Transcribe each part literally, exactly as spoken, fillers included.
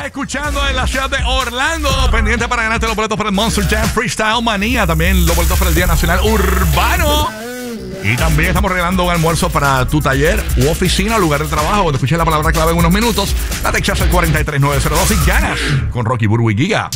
escuchando en la ciudad de Orlando. Pendiente para ganarte los boletos para el Monster Jam Freestyle Manía. También los boletos para el Día Nacional Urbano. Y también estamos regalando un almuerzo para tu taller u oficina o lugar de trabajo. Cuando escuches la palabra clave en unos minutos, la texas al cuatro tres nueve cero dos y ganas con Rocky, Burbu y Giga.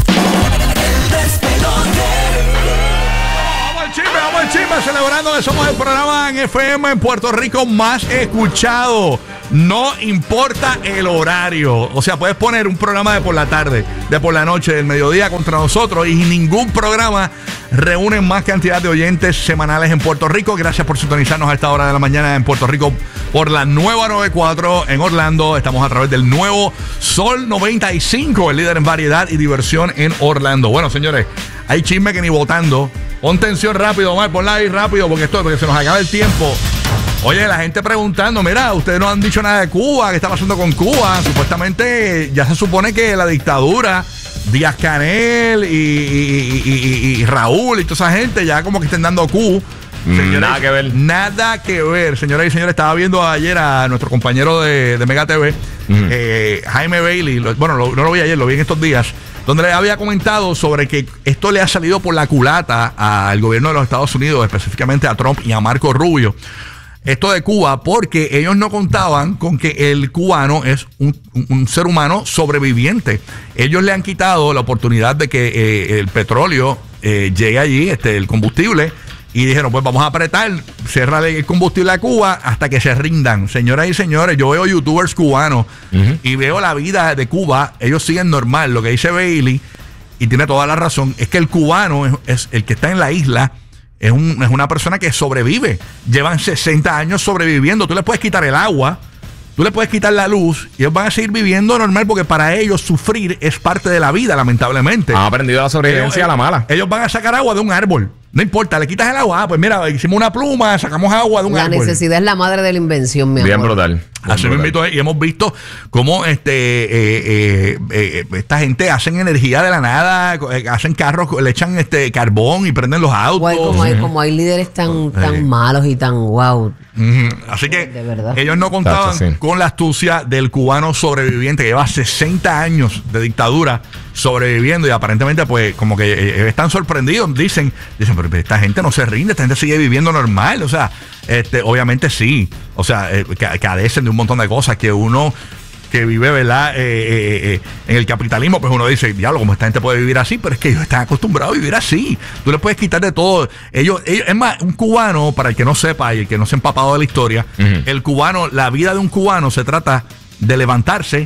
Chisme, vamos al chisme, celebrando que somos el programa en F M en Puerto Rico más escuchado. No importa el horario. O sea, puedes poner un programa de por la tarde, de por la noche, del mediodía contra nosotros y ningún programa reúne más cantidad de oyentes semanales en Puerto Rico. Gracias por sintonizarnos a esta hora de la mañana en Puerto Rico por la nueva noventa y cuatro en Orlando. Estamos a través del nuevo Sol noventa y cinco, el líder en variedad y diversión en Orlando. Bueno, señores, hay chisme que ni votando. Pon tensión rápido, Omar, ponla ahí rápido porque esto porque se nos acaba el tiempo. Oye, la gente preguntando, mira, ustedes no han dicho nada de Cuba, ¿qué está pasando con Cuba? Supuestamente ya se supone que la dictadura, Díaz Canel y, y, y, y, y Raúl y toda esa gente ya como que estén dando Q. Señores, nada que ver. Nada que ver, señoras y señores. Estaba viendo ayer a nuestro compañero de, de Mega T V, uh-huh. eh, Jaime Bailey. Lo, bueno, lo, no lo vi ayer, lo vi en estos días, donde le había comentado sobre que esto le ha salido por la culata al gobierno de los Estados Unidos, específicamente a Trump y a Marco Rubio. Esto de Cuba, porque ellos no contaban con que el cubano es un, un, un ser humano sobreviviente. Ellos le han quitado la oportunidad de que eh, el petróleo eh, llegue allí, este, el combustible, y dijeron, pues vamos a apretar, cerrarle el combustible a Cuba hasta que se rindan. Señoras y señores, yo veo youtubers cubanos uh-huh. y veo la vida de Cuba, ellos siguen normal. Lo que dice Bailey, y tiene toda la razón, es que el cubano es, es el que está en la isla. Es, un, es una persona que sobrevive. Llevan sesenta años sobreviviendo. Tú le puedes quitar el agua, tú le puedes quitar la luz y ellos van a seguir viviendo normal porque para ellos sufrir es parte de la vida, lamentablemente. Han aprendido la sobrevivencia ellos, a la mala. Ellos van a sacar agua de un árbol. No importa, le quitas el agua. Ah, pues mira, hicimos una pluma, sacamos agua de un la árbol. La necesidad es la madre de la invención, mi amor. Bien brutal. Así me invito, y hemos visto cómo este eh, eh, eh, esta gente hacen energía de la nada, eh, hacen carros, le echan este carbón y prenden los autos. Guay, como, hay, como hay líderes tan, tan eh. malos y tan wow. Uh-huh. Así que de verdad. Ellos no contaban Tacho, sí. con la astucia del cubano sobreviviente que lleva sesenta años de dictadura sobreviviendo y aparentemente pues como que eh, están sorprendidos. Dicen, dicen, pero esta gente no se rinde, esta gente sigue viviendo normal. O sea, este, obviamente sí. O sea, eh, cadecen de un montón de cosas que uno que vive, ¿verdad? Eh, eh, eh, en el capitalismo, pues uno dice, diablo, como esta gente puede vivir así, pero es que ellos están acostumbrados a vivir así. Tú le puedes quitar de todo. Ellos, ellos es más, un cubano, para el que no sepa y el que no se ha empapado de la historia, uh-huh. el cubano, la vida de un cubano se trata de levantarse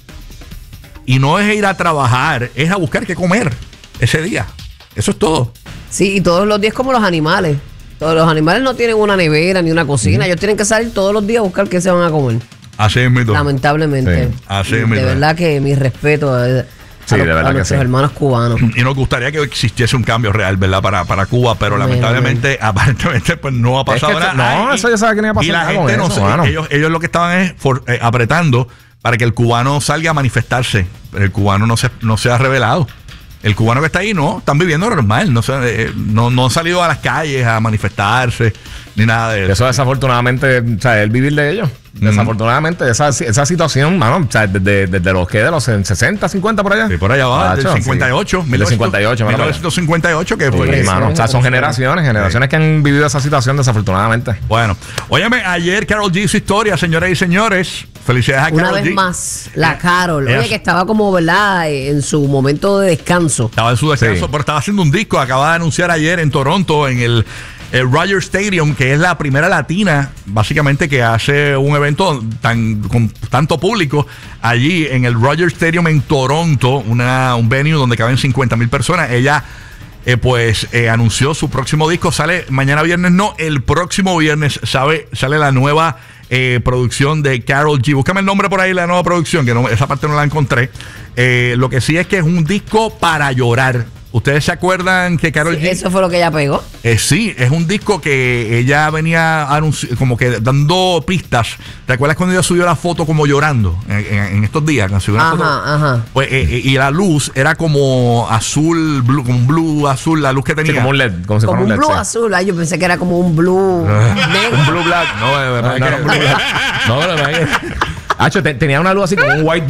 y no es ir a trabajar, es a buscar qué comer ese día. Eso es todo. Sí, y todos los días como los animales. Todos los animales no tienen una nevera ni una cocina. Uh-huh. Ellos tienen que salir todos los días a buscar qué se van a comer. Así es mi lamentablemente. Sí. Así es de mi verdad que mi respeto a, a, sí, los, de a nuestros sí. hermanos cubanos. Y nos gustaría que existiese un cambio real, ¿verdad? Para, para Cuba, pero bien, lamentablemente, bien. aparentemente, pues no ha pasado es que nada. No, y, eso ya sabe que no iba a pasar. Y la gente no sé, ellos, ellos lo que estaban es for, eh, apretando para que el cubano salga a manifestarse. Pero el cubano no se, no se ha revelado. El cubano que está ahí no, están viviendo normal, no, eh, no, no han salido a las calles a manifestarse ni nada de eso. Eso desafortunadamente, o sea, el vivir de ellos. Mm. Desafortunadamente, esa, esa situación, mano, o sea, desde, desde los que de los sesenta, cincuenta por allá. Sí, por allá va, del cincuenta y ocho. Sí. Del cincuenta y ocho, mil novecientos cincuenta y ocho, que fue. Sí, mano, o sea, son generaciones, generaciones sí. que han vivido esa situación desafortunadamente. Bueno, óyeme, ayer Karol G, su historia, señoras y señores. Felicidades a Karol G. Una vez más, la Karol. Oye, que estaba como, ¿verdad? En su momento de descanso. Estaba en su descanso, sí. pero estaba haciendo un disco. Acaba de anunciar ayer en Toronto, en el, el Rogers Stadium, que es la primera latina, básicamente, que hace un evento tan con tanto público allí en el Rogers Stadium en Toronto, una, un venue donde caben cincuenta mil personas. Ella... Eh, pues eh, anunció su próximo disco. Sale mañana viernes, no, el próximo viernes sabe, sale la nueva eh, producción de Karol G. Búscame el nombre por ahí, la nueva producción, que no, esa parte no la encontré. Eh, lo que sí es que es un disco para llorar. ¿Ustedes se acuerdan que Karol sí, G? Eso fue lo que ella pegó. Eh, sí, es un disco que ella venía anunci- como que dando pistas. ¿Te acuerdas cuando ella subió la foto como llorando en, en, en estos días? Cuando subió ajá, foto, ajá. Pues, eh, eh, y la luz era como azul, blue, como un blue azul, la luz que tenía. Sí, como un L E D. Como, si como fuera un un L E D, blue sí. azul. Ay, yo pensé que era como un blue. Un blue black. No, de verdad. No, no, que no, no, no, no, no, no, no. Hacho, te, tenía una luz así como un white black.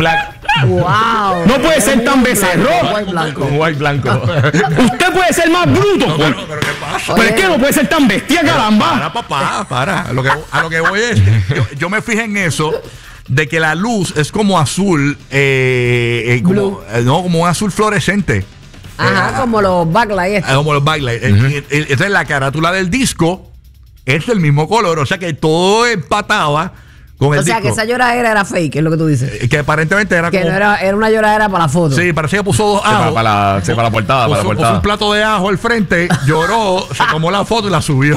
Wow. No puede ser tan becerro. White blanco. Un white blanco. Usted puede ser más bruto. No, Juan. pero, pero ¿qué pasa? Pero es que no puede ser tan bestia, caramba. Para, papá, para. A lo que, a lo que voy es, yo, yo me fijé en eso, de que la luz es como azul, eh, eh, como, eh, no, como un azul fluorescente. Ajá, Eh, como los backlights. ah, como los backlights. Eh, eh, eh, Entonces la carátula del disco es del mismo color, o sea que todo empataba con el O sea, disco. que esa lloradera era fake, es lo que tú dices. Eh, Que aparentemente era Que como... no era, era una lloradera para la foto. Sí, parecía que puso dos Sí, para, ajos. para la, sí, para la portada, para la Puso, puso portada. un plato de ajo al frente, lloró, se tomó la foto y la subió.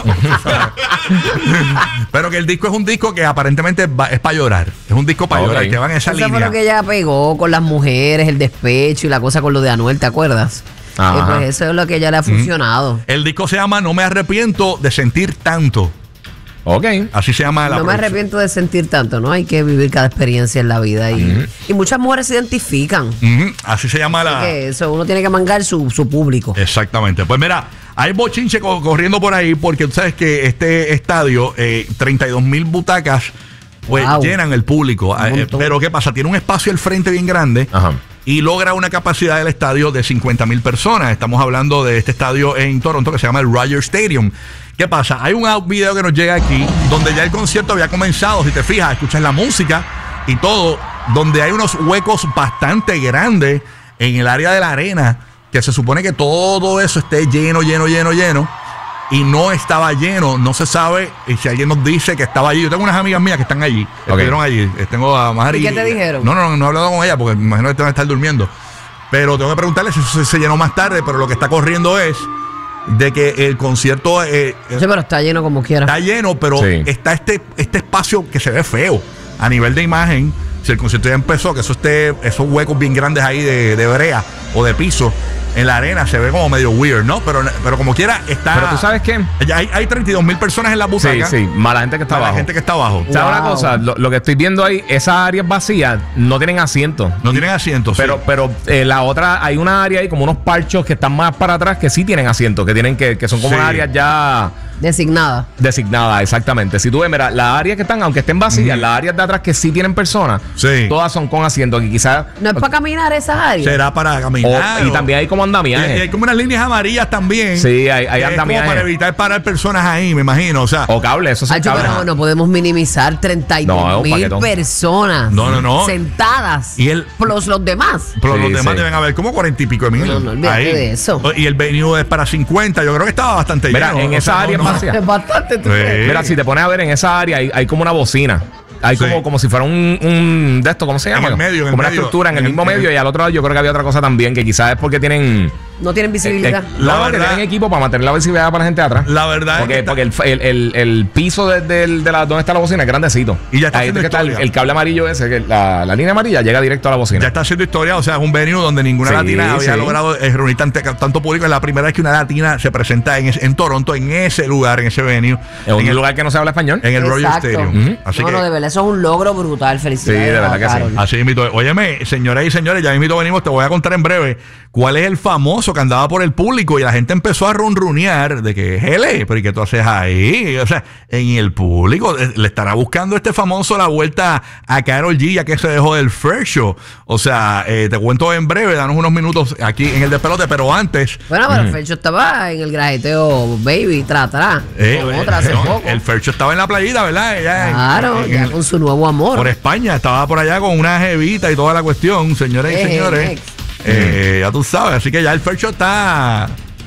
Pero que el disco es un disco que aparentemente va- es para llorar. Es un disco para Ok. llorar, que va en esa Eso fue línea. lo que ella pegó con las mujeres, el despecho y la cosa con lo de Anuel, ¿te acuerdas? Ajá. Y pues eso es lo que ella le ha funcionado. El disco se llama No me arrepiento de sentir tanto. Ok. Así se llama la No me producción. arrepiento de sentir tanto, ¿no? Hay que vivir cada experiencia en la vida. Y, y muchas mujeres se identifican. Ujú, así se llama la... Que eso, uno tiene que mangar su, su público. Exactamente. Pues mira, hay bochinche co- corriendo por ahí porque tú sabes que este estadio, eh, treinta y dos mil butacas, pues Wow. llenan el público. Un Eh, montón. pero ¿qué pasa? Tiene un espacio al frente bien grande. Ajá. Y logra una capacidad del estadio de cincuenta mil personas. Estamos hablando de este estadio en Toronto que se llama el Rogers Stadium. ¿Qué pasa? Hay un out video que nos llega aquí donde ya el concierto había comenzado. Si te fijas, escuchas la música y todo, donde hay unos huecos bastante grandes en el área de la arena, que se supone que todo eso esté lleno, lleno, lleno, lleno. Y no estaba lleno, no se sabe. Y si alguien nos dice que estaba allí, yo tengo unas amigas mías que están allí, estuvieron allí. Eh, Tengo a Mari. ¿Y qué te dijeron? No, no, no, no he hablado con ella porque me imagino que te van a estar durmiendo. Pero tengo que preguntarle si eso se, se llenó más tarde. Pero lo que está corriendo es de que el concierto eh, Sí, pero está lleno como quiera. está lleno, pero Sí. está este, este espacio que se ve feo a nivel de imagen. Si el concierto ya empezó, que eso esté, esos huecos bien grandes ahí de, de brea o de piso en la arena, se ve como medio weird, ¿no? Pero, pero como quiera, está. Pero tú sabes qué. Ya hay, hay treinta y dos mil personas en la Sí, butaca. sí. Mala gente que está Para la abajo. gente que está abajo. ¿Sabes una Wow. cosa? Lo, lo que estoy viendo ahí, esas áreas vacías no tienen asiento. No tienen asientos. Pero, sí. pero eh, la otra, hay una área ahí como unos parchos que están más para atrás que sí tienen asiento, que tienen que, que son como Sí. áreas ya Designada. designadas, exactamente. Si tú ves, mira, las áreas que están, aunque estén vacías, Ujú. las áreas de atrás que sí tienen personas, Sí. todas son con asiento, que quizás. No es para caminar esas áreas. Será para o- caminar. y o- también hay como Y- y andamiaje. hay como unas líneas amarillas también. Sí, hay, hay que es como andamiaje. para evitar parar personas ahí, me imagino. O sea, O cable, eso son Hacho, cables. pero no podemos minimizar treinta y No, es dos un mil paquetón. personas No, no, no. sentadas. Y el- Plus los demás. pero Sí, los demás sí. deben haber como cuarenta y pico de mil. No, no, olvídate de eso. Y el venue es para cincuenta. Yo creo que estaba bastante Mira, lleno. en O esa sea, no- área no- vacía. Es bastante. ¿tú Sí. crees? Mira, si te pones a ver en esa área, hay, hay como una bocina. Hay Sí. como, como si fuera un, un de esto, ¿cómo se llama? el medio, en el como una medio. estructura en el En el- mismo en el- medio y al otro lado yo creo que había otra cosa también, que quizás es porque tienen No tienen visibilidad. eh, La no, que verdad- tienen equipo para mantener la visibilidad para la gente de atrás. La verdad Porque, es que está- porque el, el, el, el piso de, del- de la, donde está la bocina es grandecito. Y ya está Ahí haciendo que está el, historia. el cable amarillo ese, que la, la línea amarilla llega directo a la bocina. ya está haciendo historia, o sea, es un venue donde ninguna Sí, latina había sí. logrado eh, reunir tante- tanto público. Es la primera vez que una latina se presenta en, ese- en Toronto, en ese lugar, en ese venue. en un en el, lugar que no se habla español. en el Rogers Exacto. Stadium. Ujú. Así no, que, no, de verdad, eso es un logro brutal. Felicidades. Sí, de verdad a que sí. Karol. así invito. Óyeme, señoras y señores, ya invito venimos, te voy a contar en breve cuál es el famoso que andaba por el público y la gente empezó a runrunear de que, hele, pero ¿y qué tú haces ahí? O sea, en el público eh, le estará buscando este famoso la vuelta a Karol G ya que se dejó del First Show. O sea, eh, te cuento en breve, danos unos minutos aquí en el despelote, pero antes... Bueno, pero el Fercho estaba en el grajeteo Baby, tra, tra. eh, con eh, otra hace no, poco. el First Show estaba en la playita, ¿verdad? Ella en- Claro, en- ya en- con su nuevo amor. por España, estaba por allá con una jevita y toda la cuestión, señores y Eh, señores. next. Eh, ya tú sabes, así que ya el Fercho está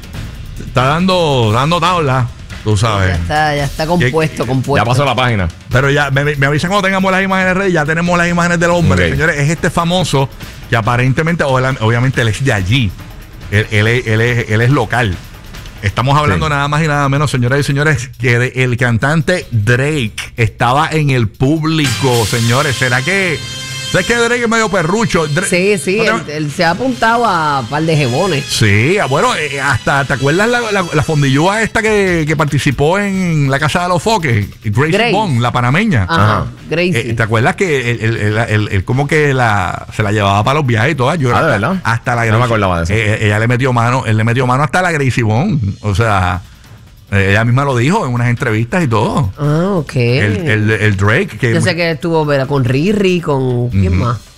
está dando dando tabla, tú Ya sabes. está, ya está compuesto, Ya compuesto. Ya pasó la página. Pero ya me, me avisan cuando tengamos las imágenes redes, ya tenemos las imágenes del hombre, Ok. señores. Es este famoso que aparentemente, obla- obviamente él es de allí. Él, él es, él es- él es local. Estamos hablando Sí. nada más y nada menos, señoras y señores, que de- el cantante Drake estaba en el público, señores. ¿Será que... ¿Sabes que Drake es medio perrucho? Dra- Sí, sí, ¿No te- él, él se ha apuntado a un par de jebones. Sí, bueno, eh, hasta, ¿te acuerdas la, la, la fondillúa esta que, que participó en la Casa de los Foques? Gracie Grace. Bond, la panameña. Ajá, Ajá. Gracie. Eh, ¿Te acuerdas que él, él- él- él- él como que la, se la llevaba para los viajes y todo? Yo Ah, hasta- ¿de verdad? Hasta la No Gracie- me acordaba de eso. Eh, ella le metió mano, él le metió mano hasta la Gracie Bond. O sea, eh, ella misma lo dijo en unas entrevistas y todo. Ah, ok. El, el- el Drake. Que Yo sé que estuvo ¿verdad? con Riri, con... ¿Quién Ujú. más?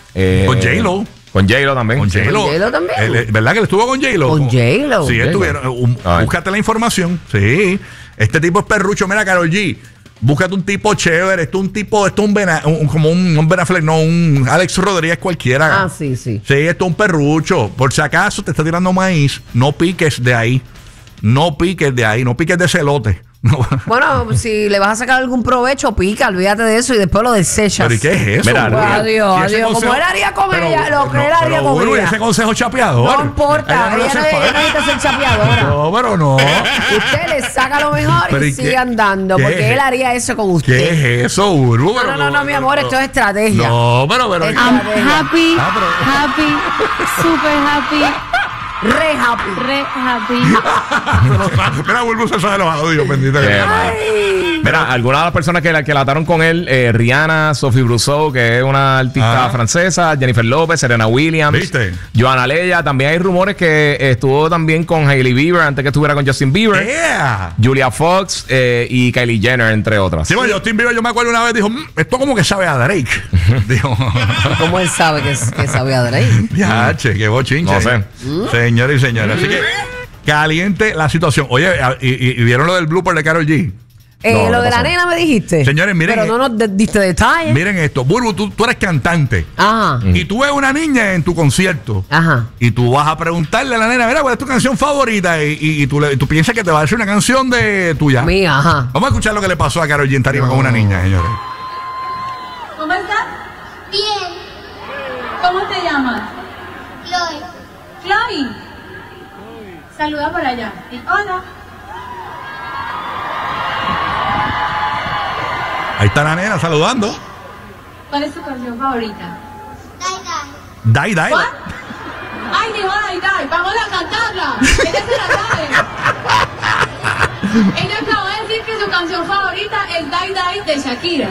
Eh, Con J-Lo. Con J-Lo también. Con J-Lo. ¿Con J-Lo también? Él- ¿Verdad que él estuvo con J-Lo? Con J-Lo. Sí, J-Lo. estuvieron. un- Ay. Búscate la información. Sí. Este tipo es perrucho. Mira, Karol G. Búscate un tipo chévere. Esto es un tipo, esto es un, Ben, un como un, un Ben Affleck, no, un Alex Rodríguez cualquiera. Ah, sí, sí. Sí, esto es un perrucho. Por si acaso te está tirando maíz, no piques de ahí. No piques de ahí. No piques de celote. No. Bueno, si le vas a sacar algún provecho, pica, olvídate de eso y después lo desechas. ¿Pero y qué es eso? Mira, bro? Pues adiós, Y ese adiós. consejo- Como él haría con pero- ella, lo que no, él haría pero con bueno, y ella. ese consejo chapeador. No importa, Ella no ella hace no, falta. ella no necesita ser chapeadora. No, pero no. Usted le saca lo mejor Pero y ¿y sigue qué- andando, qué porque es? él haría eso con usted. ¿Qué es eso, Burbu? No, no, no, no, mi amor, esto es estrategia. No, pero, pero. Es- I'm Estrategia. happy, Ah, pero- happy, super happy, Re happy. re happy. Mira, Burbu se sabe los audios, bendita. Qué que- mal. Mira, algunas de las personas que la, que la ataron con él, eh, Rihanna, Sophie Brousseau, que es una artista Ah. francesa, Jennifer López, Serena Williams, ¿Viste? Johanna Leia. También hay rumores que eh, estuvo también con Hailey Bieber antes que estuviera con Justin Bieber, Yeah. Julia Fox eh, y Kylie Jenner, entre otras. Sí, bueno, Justin Bieber, yo me acuerdo una vez, dijo, "Mm, esto como que sabe a Drake." Dijo, ¿Cómo él sabe que, que sabe a Drake? ya, che, qué bochinche. No sé. Señores y señores. Así que, caliente la situación. Oye, a- y, y- y vieron lo del blooper de Karol G. Eh, No, lo no de la pasó. nena me dijiste. Señores, miren- Pero no nos de- diste detalles. Miren esto. Burbu, tú, tú eres cantante. Ajá. Y tú ves una niña en tu concierto. Ajá. Y tú vas a preguntarle a la nena, mira, ¿cuál es tu canción favorita? Y, y- y tú, le- tú piensas que te va a decir una canción de tuya. Mía, ajá. Vamos a escuchar lo que le pasó a Karol G en tarima con una niña, señores. ¿Cómo estás? Bien, ¿Cómo te llamas? Chloe. Chloe. Saluda por allá. Y hola. Ahí está la nena saludando. ¿Cuál es tu canción favorita? Dai, dai. Dai, dai. ¿Cuál? Ay, dijo ay, ay, vamos a cantarla. Ella se la sabe. Ella acaba de decir que su canción favorita es Dai Dai de Shakira.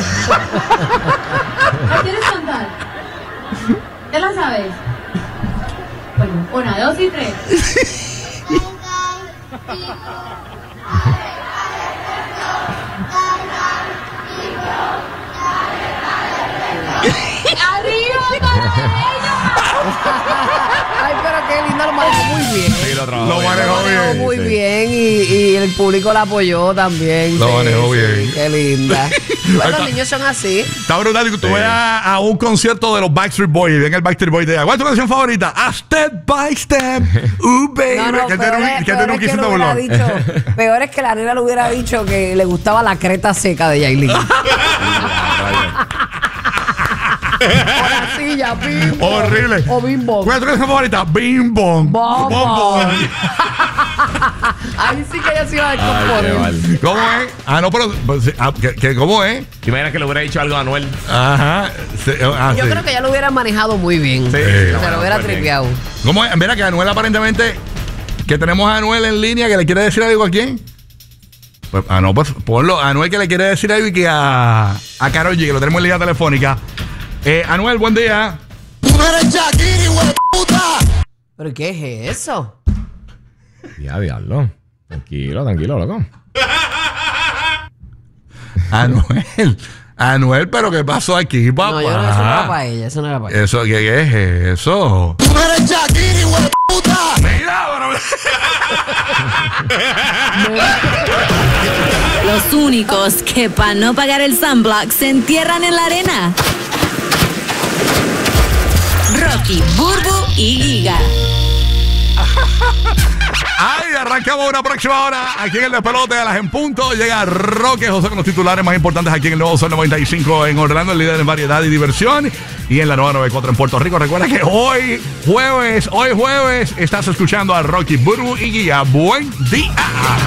¿La quieres cantar? ¿Te la sabes? Bueno, una, dos y tres. Dai, dai. Tipo. ¡Arriba para ella! Ay, pero qué linda, lo manejó muy bien. Sí, lo trabajó Lo bien. manejó Lo manejó bien, muy sí. bien y, y el público la apoyó también. Lo Sí, manejó sí, bien. Qué linda. Bueno, está- los niños son así. Está brutal. Y tú Sí. vas a, a un concierto de los Backstreet Boys. Ven el Backstreet Boy de allá. ¿Cuál es tu canción favorita? A Step by Step. Uh, baby. No, no, que peor, tiene un- es, que peor tiene un es que quisito le hubiera bolón. dicho, peor es que la nena le hubiera dicho que le gustaba la creta seca de Yailin. O la silla, bim bom. Horrible. O bim bom. ¿Cuál es tu canción favorita? Bim Bom. Bom, Bom, bom. bom. Ahí sí que ella se iba a Ay, qué descomponer. mal. ¿Cómo es? Ah, no, pero. pero sí, ah, ¿qué- qué- ¿Cómo es? ¿Te imaginas que le hubiera dicho algo a Anuel? Ajá. Sí, ah, Yo sí. creo que ella lo hubiera manejado muy bien. Sí, Se lo lo manejó hubiera muy bien. tripeado. ¿Cómo es? Mira que Anuel aparentemente. Que tenemos a Anuel en línea que le quiere decir algo a quién. Pues, ah, no, pues ponlo. Anuel que le quiere decir algo y que a, a Karol G, que lo tenemos en línea telefónica. Eh, Anuel, buen día. ¿Pero qué es eso? Ya, diablo. Tranquilo, tranquilo, loco. Anuel. Anuel, pero ¿qué pasó aquí, papá? No, yo no, eso no era para ella, eso no era para ella. Eso, ¿qué, qué es eso? Mira, bro. Los únicos que para no pagar el sunblock se entierran en la arena. Rocky, Burbu y Giga. Ay, arrancamos una próxima hora aquí en el despelote a las en punto. Llega Roque José con los titulares más importantes aquí en el nuevo Sol noventa y cinco en Orlando, el líder en variedad y diversión. Y en la nueva noventa y cuatro en Puerto Rico. Recuerda que hoy jueves, hoy jueves, estás escuchando a Rocky, Burbu y Guía. Buen día.